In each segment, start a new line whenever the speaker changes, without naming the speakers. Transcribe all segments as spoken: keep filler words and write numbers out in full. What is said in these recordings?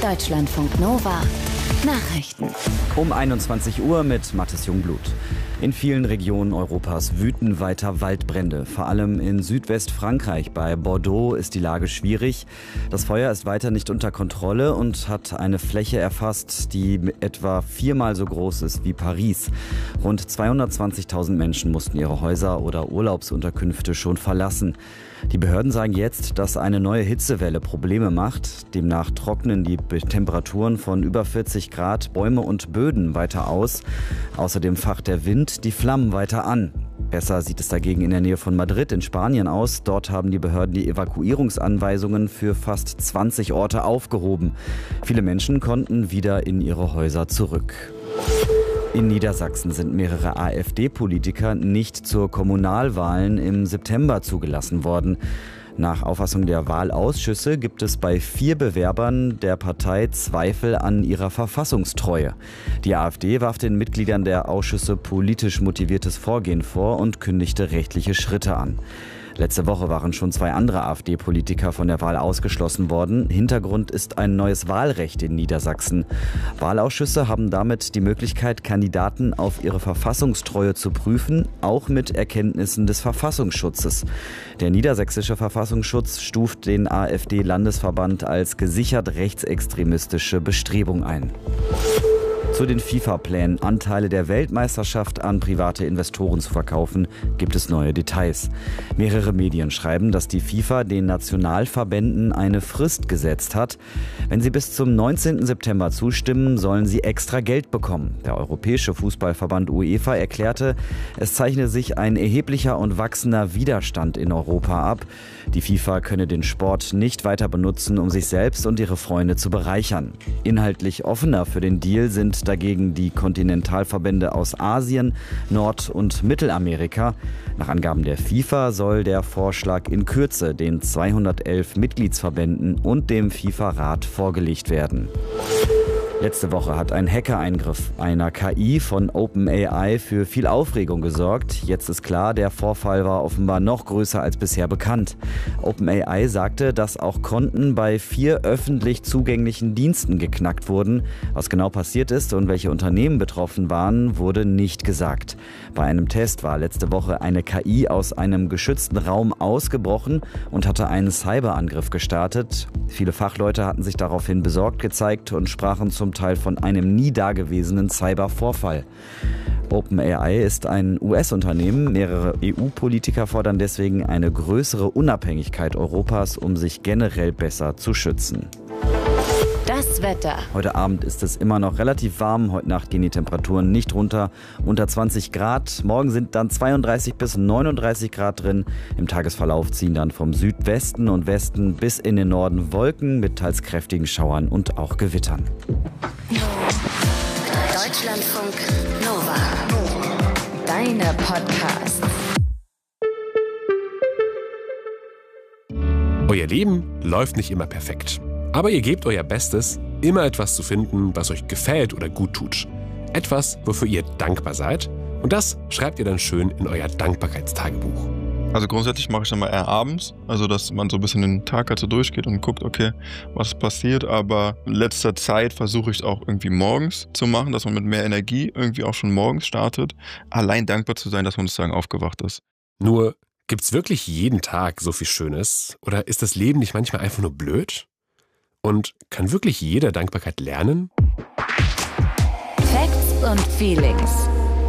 Deutschlandfunk Nova Nachrichten.
Um einundzwanzig Uhr mit Mathis Jungblut. In vielen Regionen Europas wüten weiter Waldbrände. Vor allem in Südwestfrankreich bei Bordeaux ist die Lage schwierig. Das Feuer ist weiter nicht unter Kontrolle und hat eine Fläche erfasst, die etwa viermal so groß ist wie Paris. Rund zweihundertzwanzigtausend Menschen mussten ihre Häuser oder Urlaubsunterkünfte schon verlassen. Die Behörden sagen jetzt, dass eine neue Hitzewelle Probleme macht. Demnach trocknen die Temperaturen von über vierzig Grad Bäume und Böden weiter aus. Außerdem facht der Wind die Flammen weiter an. Besser sieht es dagegen in der Nähe von Madrid in Spanien aus. Dort haben die Behörden die Evakuierungsanweisungen für fast zwanzig Orte aufgehoben. Viele Menschen konnten wieder in ihre Häuser zurück. In Niedersachsen sind mehrere AfD-Politiker nicht zur Kommunalwahlen im September zugelassen worden. Nach Auffassung der Wahlausschüsse gibt es bei vier Bewerbern der Partei Zweifel an ihrer Verfassungstreue. Die AfD warf den Mitgliedern der Ausschüsse politisch motiviertes Vorgehen vor und kündigte rechtliche Schritte an. Letzte Woche waren schon zwei andere AfD-Politiker von der Wahl ausgeschlossen worden. Hintergrund ist ein neues Wahlrecht in Niedersachsen. Wahlausschüsse haben damit die Möglichkeit, Kandidaten auf ihre Verfassungstreue zu prüfen, auch mit Erkenntnissen des Verfassungsschutzes. Der niedersächsische Verfassungsschutz stuft den AfD-Landesverband als gesichert rechtsextremistische Bestrebung ein. Zu den FIFA-Plänen, Anteile der Weltmeisterschaft an private Investoren zu verkaufen, gibt es neue Details. Mehrere Medien schreiben, dass die FIFA den Nationalverbänden eine Frist gesetzt hat. Wenn sie bis zum neunzehnten September zustimmen, sollen sie extra Geld bekommen. Der Europäische Fußballverband UEFA erklärte, es zeichne sich ein erheblicher und wachsender Widerstand in Europa ab. Die FIFA könne den Sport nicht weiter benutzen, um sich selbst und ihre Freunde zu bereichern. Inhaltlich offener für den Deal sind dagegen die Kontinentalverbände aus Asien, Nord- und Mittelamerika. Nach Angaben der FIFA soll der Vorschlag in Kürze den zweihundertelf Mitgliedsverbänden und dem FIFA-Rat vorgelegt werden. Letzte Woche hat ein Hackereingriff einer K I von OpenAI für viel Aufregung gesorgt. Jetzt ist klar, der Vorfall war offenbar noch größer als bisher bekannt. OpenAI sagte, dass auch Konten bei vier öffentlich zugänglichen Diensten geknackt wurden. Was genau passiert ist und welche Unternehmen betroffen waren, wurde nicht gesagt. Bei einem Test war letzte Woche eine K I aus einem geschützten Raum ausgebrochen und hatte einen Cyberangriff gestartet. Viele Fachleute hatten sich daraufhin besorgt gezeigt und sprachen zum Teil von einem nie dagewesenen Cybervorfall. OpenAI ist ein U S-Unternehmen. Mehrere E U-Politiker fordern deswegen eine größere Unabhängigkeit Europas, um sich generell besser zu schützen.
Das Wetter.
Heute Abend ist es immer noch relativ warm. Heute Nacht gehen die Temperaturen nicht runter, unter zwanzig Grad. Morgen sind dann zweiunddreißig bis neununddreißig Grad drin. Im Tagesverlauf ziehen dann vom Südwesten und Westen bis in den Norden Wolken mit teils kräftigen Schauern und auch Gewittern.
Deutschlandfunk Nova. Deine Podcasts.
Euer Leben läuft nicht immer perfekt. Aber ihr gebt euer Bestes, immer etwas zu finden, was euch gefällt oder gut tut. Etwas, wofür ihr dankbar seid. Und das schreibt ihr dann schön in euer Dankbarkeitstagebuch.
Also grundsätzlich mache ich dann mal eher abends, also dass man so ein bisschen den Tag halt so durchgeht und guckt, okay, was passiert. Aber in letzter Zeit versuche ich es auch irgendwie morgens zu machen, dass man mit mehr Energie irgendwie auch schon morgens startet. Allein dankbar zu sein, dass man sozusagen aufgewacht ist.
Nur, gibt's wirklich jeden Tag so viel Schönes? Oder ist das Leben nicht manchmal einfach nur blöd? Und kann wirklich jeder Dankbarkeit lernen?
Facts und Feelings.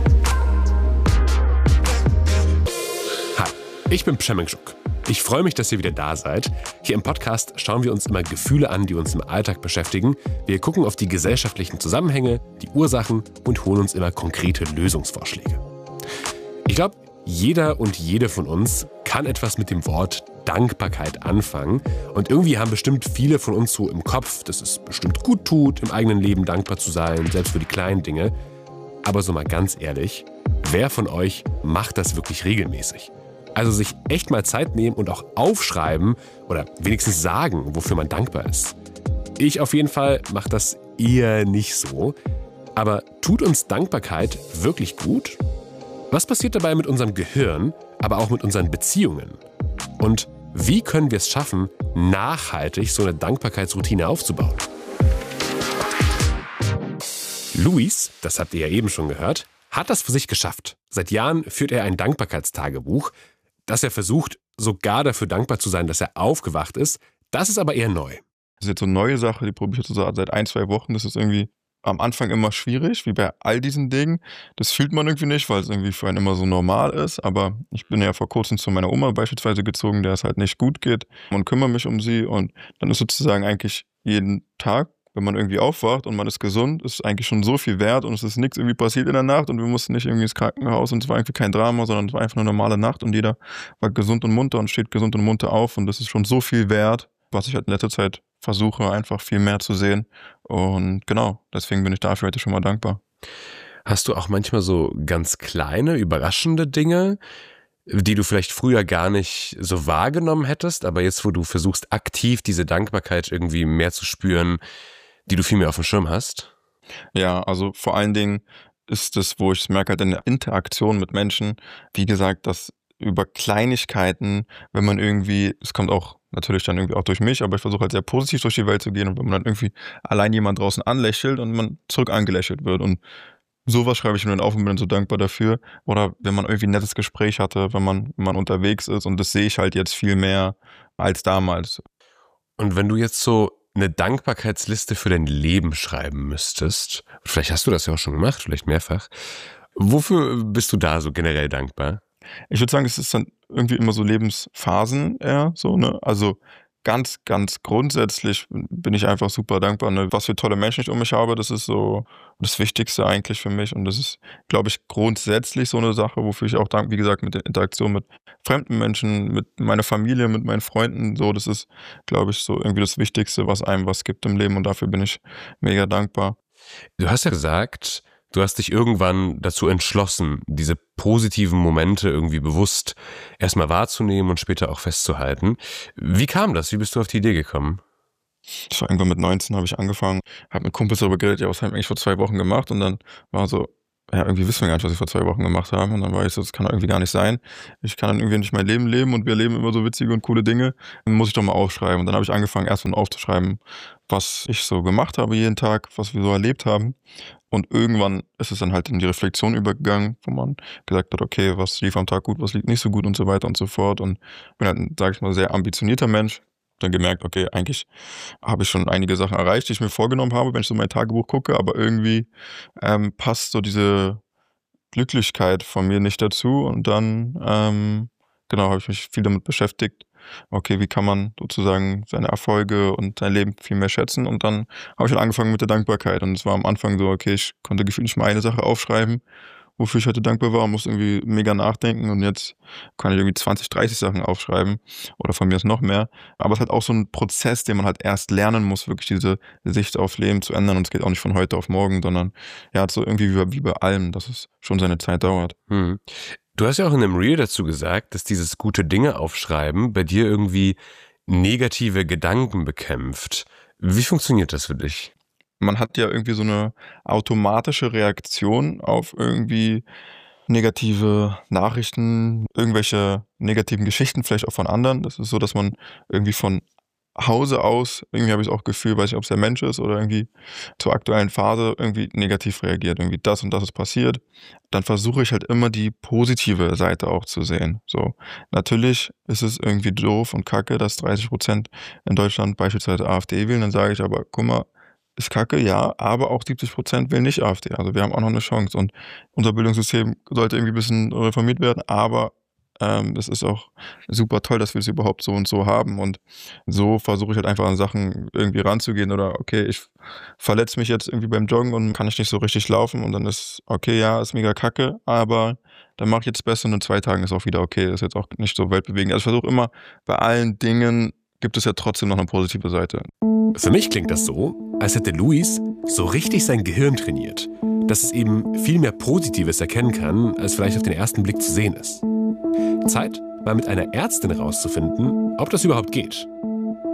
Hi, ich bin Pschemmingschuk. Ich freue mich, dass ihr wieder da seid. Hier im Podcast schauen wir uns immer Gefühle an, die uns im Alltag beschäftigen. Wir gucken auf die gesellschaftlichen Zusammenhänge, die Ursachen und holen uns immer konkrete Lösungsvorschläge. Ich glaube, jeder und jede von uns kann etwas mit dem Wort Dankbarkeit anfangen. Und irgendwie haben bestimmt viele von uns so im Kopf, dass es bestimmt gut tut, im eigenen Leben dankbar zu sein, selbst für die kleinen Dinge. Aber so mal ganz ehrlich, wer von euch macht das wirklich regelmäßig? Also sich echt mal Zeit nehmen und auch aufschreiben oder wenigstens sagen, wofür man dankbar ist. Ich auf jeden Fall mache das eher nicht so. Aber tut uns Dankbarkeit wirklich gut? Was passiert dabei mit unserem Gehirn, aber auch mit unseren Beziehungen? Und wie können wir es schaffen, nachhaltig so eine Dankbarkeitsroutine aufzubauen? Luis, das habt ihr ja eben schon gehört, hat das für sich geschafft. Seit Jahren führt er ein Dankbarkeitstagebuch, das er versucht, sogar dafür dankbar zu sein, dass er aufgewacht ist. Das ist aber eher neu.
Das ist jetzt so eine neue Sache, die probiere ich jetzt so seit ein, zwei Wochen. Das ist irgendwie am Anfang immer schwierig, wie bei all diesen Dingen. Das fühlt man irgendwie nicht, weil es irgendwie für einen immer so normal ist. Aber ich bin ja vor kurzem zu meiner Oma beispielsweise gezogen, der es halt nicht gut geht, und kümmere mich um sie. Und dann ist sozusagen eigentlich jeden Tag, wenn man irgendwie aufwacht und man ist gesund, ist eigentlich schon so viel wert und es ist nichts irgendwie passiert in der Nacht und wir mussten nicht irgendwie ins Krankenhaus und es war irgendwie kein Drama, sondern es war einfach eine normale Nacht und jeder war gesund und munter und steht gesund und munter auf und das ist schon so viel wert, was ich halt in letzter Zeit versuche, einfach viel mehr zu sehen. Und genau, deswegen bin ich dafür heute schon mal dankbar.
Hast du auch manchmal so ganz kleine, überraschende Dinge, die du vielleicht früher gar nicht so wahrgenommen hättest, aber jetzt, wo du versuchst, aktiv diese Dankbarkeit irgendwie mehr zu spüren, die du viel mehr auf dem Schirm hast?
Ja, also vor allen Dingen ist es, wo ich es merke, halt in der Interaktion mit Menschen, wie gesagt, dass über Kleinigkeiten, wenn man irgendwie, es kommt auch natürlich dann irgendwie auch durch mich, aber ich versuche halt sehr positiv durch die Welt zu gehen und wenn man dann irgendwie allein jemand draußen anlächelt und man zurück angelächelt wird und sowas schreibe ich mir dann auf und bin dann so dankbar dafür. Oder wenn man irgendwie ein nettes Gespräch hatte, wenn man, wenn man unterwegs ist und das sehe ich halt jetzt viel mehr als damals.
Und wenn du jetzt so eine Dankbarkeitsliste für dein Leben schreiben müsstest, vielleicht hast du das ja auch schon gemacht, vielleicht mehrfach, wofür bist du da so generell dankbar?
Ich würde sagen, es ist dann irgendwie immer so Lebensphasen eher so, ne? Also ganz, ganz grundsätzlich bin ich einfach super dankbar, ne? Was für tolle Menschen ich um mich habe, das ist so das Wichtigste eigentlich für mich und das ist, glaube ich, grundsätzlich so eine Sache, wofür ich auch danke, wie gesagt, mit der Interaktion mit fremden Menschen, mit meiner Familie, mit meinen Freunden, so, das ist, glaube ich, so irgendwie das Wichtigste, was einem was gibt im Leben und dafür bin ich mega dankbar.
Du hast ja gesagt, du hast dich irgendwann dazu entschlossen, diese positiven Momente irgendwie bewusst erstmal wahrzunehmen und später auch festzuhalten. Wie kam das? Wie bist du auf die Idee gekommen?
Das war irgendwann mit neunzehn, habe ich angefangen, habe mit Kumpels darüber geredet, ja, was haben wir eigentlich vor zwei Wochen gemacht und dann war so, ja, irgendwie wissen wir gar nicht, was wir vor zwei Wochen gemacht haben und dann war ich so, das kann doch irgendwie gar nicht sein. Ich kann dann irgendwie nicht mein Leben leben und wir leben immer so witzige und coole Dinge, dann muss ich doch mal aufschreiben und dann habe ich angefangen, erstmal aufzuschreiben, was ich so gemacht habe jeden Tag, was wir so erlebt haben. Und irgendwann ist es dann halt in die Reflexion übergegangen, wo man gesagt hat, okay, was lief am Tag gut, was lief nicht so gut und so weiter und so fort. Und bin halt, sag ich mal, sehr ambitionierter Mensch. Dann gemerkt, okay, eigentlich habe ich schon einige Sachen erreicht, die ich mir vorgenommen habe, wenn ich so mein Tagebuch gucke, aber irgendwie ähm, passt so diese Glücklichkeit von mir nicht dazu. Und dann, ähm, genau, habe ich mich viel damit beschäftigt. Okay, wie kann man sozusagen seine Erfolge und sein Leben viel mehr schätzen? Und dann habe ich halt angefangen mit der Dankbarkeit. Und es war am Anfang so, okay, ich konnte gefühlt nicht mal eine Sache aufschreiben, wofür ich heute dankbar war, musste irgendwie mega nachdenken. Und jetzt kann ich irgendwie zwanzig, dreißig Sachen aufschreiben. Oder von mir ist noch mehr. Aber es ist halt auch so ein Prozess, den man halt erst lernen muss, wirklich diese Sicht aufs Leben zu ändern. Und es geht auch nicht von heute auf morgen, sondern ja, so irgendwie wie, wie bei allem, dass es schon seine Zeit dauert.
Hm. Du hast ja auch in einem Reel dazu gesagt, dass dieses gute Dinge aufschreiben bei dir irgendwie negative Gedanken bekämpft. Wie funktioniert das für dich?
Man hat ja irgendwie so eine automatische Reaktion auf irgendwie negative Nachrichten, irgendwelche negativen Geschichten, vielleicht auch von anderen. Das ist so, dass man irgendwie von Hause aus, irgendwie habe ich auch Gefühl, weiß nicht, ob es der Mensch ist oder irgendwie zur aktuellen Phase irgendwie negativ reagiert. Irgendwie das und das ist passiert. Dann versuche ich halt immer die positive Seite auch zu sehen. So, natürlich ist es irgendwie doof und kacke, dass dreißig Prozent in Deutschland beispielsweise AfD wählen. Dann sage ich aber, guck mal, ist kacke, ja, aber auch siebzig Prozent wählen nicht AfD. Also wir haben auch noch eine Chance und unser Bildungssystem sollte irgendwie ein bisschen reformiert werden, aber ähm, es ist auch super toll, dass wir es überhaupt so und so haben und so versuche ich halt einfach an Sachen irgendwie ranzugehen oder okay, ich verletze mich jetzt irgendwie beim Joggen und kann ich nicht so richtig laufen und dann ist okay, ja, ist mega kacke, aber dann mache ich jetzt besser und in zwei Tagen ist auch wieder okay, ist jetzt auch nicht so weltbewegend. Also ich versuche immer, bei allen Dingen gibt es ja trotzdem noch eine positive Seite.
Für mich klingt das so, als hätte Luis so richtig sein Gehirn trainiert, dass es eben viel mehr Positives erkennen kann, als vielleicht auf den ersten Blick zu sehen ist. Zeit, mal mit einer Ärztin rauszufinden, ob das überhaupt geht.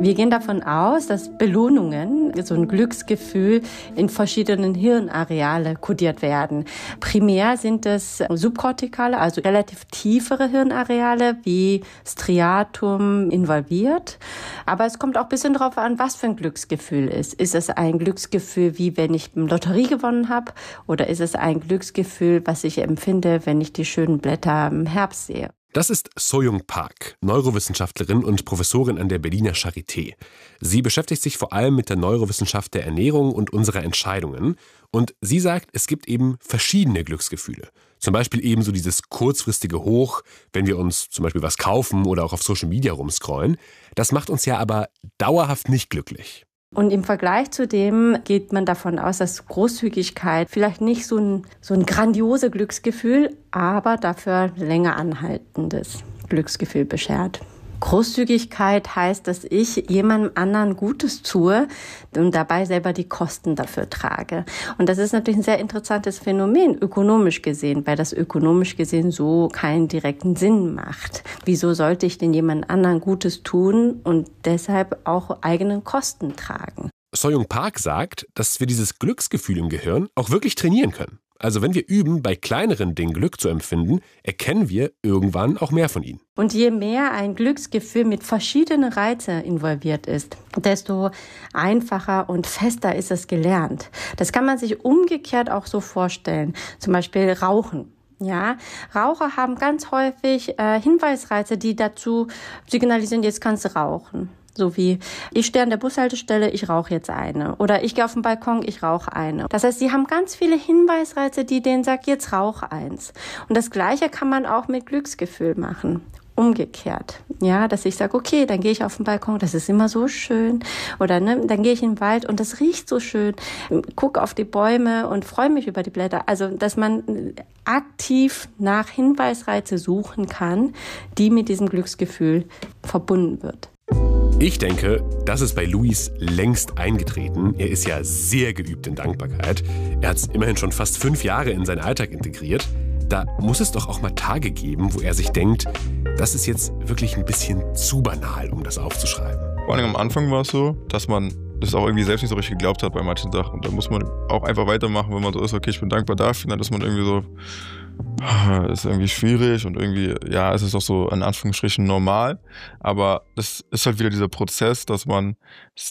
Wir gehen davon aus, dass Belohnungen, so ein Glücksgefühl, in verschiedenen Hirnareale kodiert werden. Primär sind es subkortikale, also relativ tiefere Hirnareale wie Striatum involviert. Aber es kommt auch ein bisschen darauf an, was für ein Glücksgefühl ist. Ist es ein Glücksgefühl, wie wenn ich eine Lotterie gewonnen habe? Oder ist es ein Glücksgefühl, was ich empfinde, wenn ich die schönen Blätter im Herbst sehe?
Das ist So-Young Park, Neurowissenschaftlerin und Professorin an der Berliner Charité. Sie beschäftigt sich vor allem mit der Neurowissenschaft der Ernährung und unserer Entscheidungen. Und sie sagt, es gibt eben verschiedene Glücksgefühle. Zum Beispiel eben so dieses kurzfristige Hoch, wenn wir uns zum Beispiel was kaufen oder auch auf Social Media rumscrollen. Das macht uns ja aber dauerhaft nicht glücklich.
Und im Vergleich zu dem geht man davon aus, dass Großzügigkeit vielleicht nicht so ein, so ein grandioses Glücksgefühl, aber dafür länger anhaltendes Glücksgefühl beschert. Großzügigkeit heißt, dass ich jemandem anderen Gutes tue und dabei selber die Kosten dafür trage. Und das ist natürlich ein sehr interessantes Phänomen, ökonomisch gesehen, weil das ökonomisch gesehen so keinen direkten Sinn macht. Wieso sollte ich denn jemand anderen Gutes tun und deshalb auch eigenen Kosten tragen?
So-Young Park sagt, dass wir dieses Glücksgefühl im Gehirn auch wirklich trainieren können. Also wenn wir üben, bei kleineren Dingen Glück zu empfinden, erkennen wir irgendwann auch mehr von ihnen.
Und je mehr ein Glücksgefühl mit verschiedenen Reizen involviert ist, desto einfacher und fester ist es gelernt. Das kann man sich umgekehrt auch so vorstellen. Zum Beispiel Rauchen. Ja, Raucher haben ganz häufig äh, Hinweisreize, die dazu signalisieren, jetzt kannst du rauchen. So wie, ich stehe an der Bushaltestelle, ich rauche jetzt eine. Oder ich gehe auf den Balkon, ich rauche eine. Das heißt, sie haben ganz viele Hinweisreize, die denen sagen, jetzt rauche eins. Und das Gleiche kann man auch mit Glücksgefühl machen. Umgekehrt. Ja, dass ich sage, okay, dann gehe ich auf den Balkon, das ist immer so schön. Oder ne, dann gehe ich in den Wald und das riecht so schön. Gucke auf die Bäume und freue mich über die Blätter. Also, dass man aktiv nach Hinweisreize suchen kann, die mit diesem Glücksgefühl verbunden wird.
Ich denke, das ist bei Luis längst eingetreten. Er ist ja sehr geübt in Dankbarkeit. Er hat es immerhin schon fast fünf Jahre in seinen Alltag integriert. Da muss es doch auch mal Tage geben, wo er sich denkt, das ist jetzt wirklich ein bisschen zu banal, um das aufzuschreiben.
Vor allem am Anfang war es so, dass man das auch irgendwie selbst nicht so richtig geglaubt hat bei manchen Sachen. Und da muss man auch einfach weitermachen, wenn man so ist, okay, ich bin dankbar dafür. Dann ist man irgendwie so, ist irgendwie schwierig und irgendwie, ja, es ist auch so in Anführungsstrichen normal. Aber das ist halt wieder dieser Prozess, dass man